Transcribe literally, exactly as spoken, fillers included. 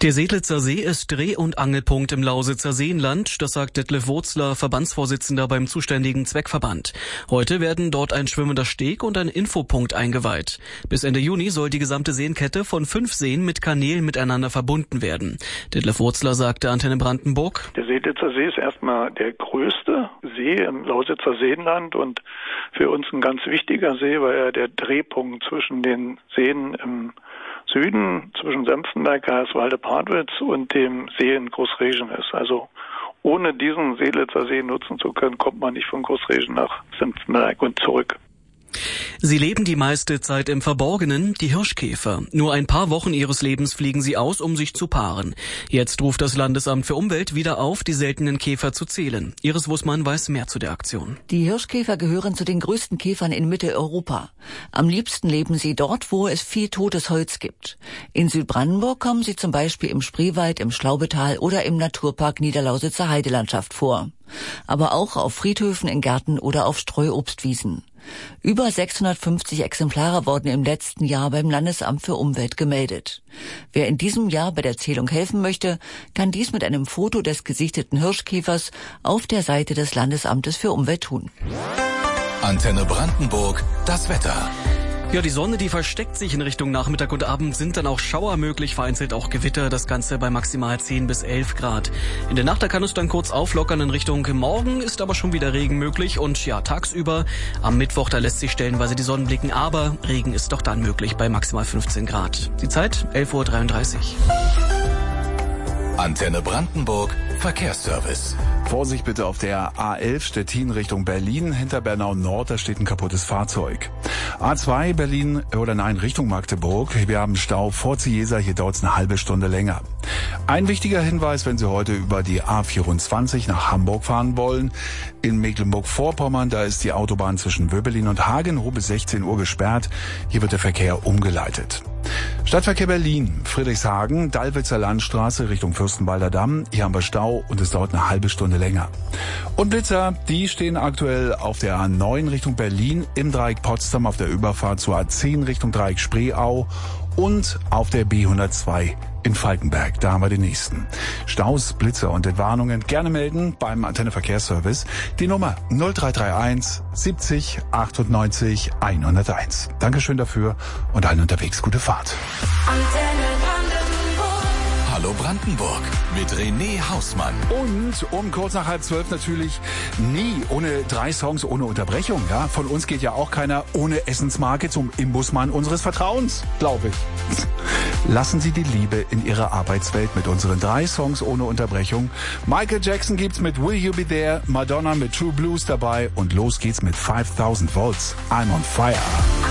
Der Sedlitzer See ist Dreh- und Angelpunkt im Lausitzer Seenland, das sagt Detlef Wurzler, Verbandsvorsitzender beim zuständigen Zweckverband. Heute werden dort ein schwimmender Steg und ein Infopunkt eingeweiht. Bis Ende Juni soll die gesamte Seenkette von fünf Seen mit Kanälen miteinander verbunden werden. Detlef Wurzler sagte Antenne Brandenburg: Der Sedlitzer See ist erstmal der größte See im Lausitzer Seenland und für uns ein ganz wichtiger See, weil er der Drehpunkt zwischen den Seen im Süden, zwischen Senftenberg, Geierswalde-Partwitz und dem See in Großreschen ist. Also ohne diesen Sedlitzer See nutzen zu können, kommt man nicht von Großreschen nach Senftenberg und zurück. Sie leben die meiste Zeit im Verborgenen, die Hirschkäfer. Nur ein paar Wochen ihres Lebens fliegen sie aus, um sich zu paaren. Jetzt ruft das Landesamt für Umwelt wieder auf, die seltenen Käfer zu zählen. Iris Wussmann weiß mehr zu der Aktion. Die Hirschkäfer gehören zu den größten Käfern in Mitteleuropa. Am liebsten leben sie dort, wo es viel totes Holz gibt. In Südbrandenburg kommen sie zum Beispiel im Spreewald, im Schlaubetal oder im Naturpark Niederlausitzer Heidelandschaft vor. Aber auch auf Friedhöfen, in Gärten oder auf Streuobstwiesen. Über sechshundertfünfzig Exemplare wurden im letzten Jahr beim Landesamt für Umwelt gemeldet. Wer in diesem Jahr bei der Zählung helfen möchte, kann dies mit einem Foto des gesichteten Hirschkäfers auf der Seite des Landesamtes für Umwelt tun. Antenne Brandenburg, das Wetter. Ja, die Sonne, die versteckt sich in Richtung Nachmittag und Abend, sind dann auch Schauer möglich, vereinzelt auch Gewitter, das Ganze bei maximal zehn bis elf Grad. In der Nacht, da kann es dann kurz auflockern in Richtung Morgen, ist aber schon wieder Regen möglich und ja, tagsüber am Mittwoch, da lässt sich stellenweise die Sonne blicken, aber Regen ist doch dann möglich bei maximal fünfzehn Grad. Die Zeit elf Uhr dreiunddreißig. Antenne Brandenburg, Verkehrsservice. Vorsicht bitte auf der A elf Stettin Richtung Berlin. Hinter Bernau Nord, da steht ein kaputtes Fahrzeug. A zwei Berlin, oder nein, Richtung Magdeburg. Wir haben Stau vor Ziesa, hier dauert es eine halbe Stunde länger. Ein wichtiger Hinweis, wenn Sie heute über die A vierundzwanzig nach Hamburg fahren wollen. In Mecklenburg-Vorpommern, da ist die Autobahn zwischen Wöbelin und Hagenhohe bis sechzehn Uhr gesperrt. Hier wird der Verkehr umgeleitet. Stadtverkehr Berlin, Friedrichshagen, Dallwitzer Landstraße Richtung Fürstenwalder Damm. Hier haben wir Stau und es dauert eine halbe Stunde länger. Und Blitzer, die stehen aktuell auf der A neun Richtung Berlin, im Dreieck Potsdam auf der Überfahrt zur A zehn Richtung Dreieck Spreeau und auf der B hundertzwei in Falkenberg. Da haben wir den nächsten. Staus, Blitzer und Entwarnungen gerne melden beim Antenne Verkehrsservice. Die Nummer null drei drei eins siebzig achtundneunzig hunderteins. Dankeschön dafür und allen unterwegs gute Fahrt. Antenne Hallo Brandenburg mit René Hausmann. Und um kurz nach halb zwölf natürlich nie ohne drei Songs ohne Unterbrechung. Ja, von uns geht ja auch keiner ohne Essensmarke zum Imbusmann unseres Vertrauens, glaube ich. Lassen Sie die Liebe in Ihrer Arbeitswelt mit unseren drei Songs ohne Unterbrechung. Michael Jackson gibt's mit Will You Be There, Madonna mit True Blues dabei und los geht's mit fünftausend Volts. I'm on Fire.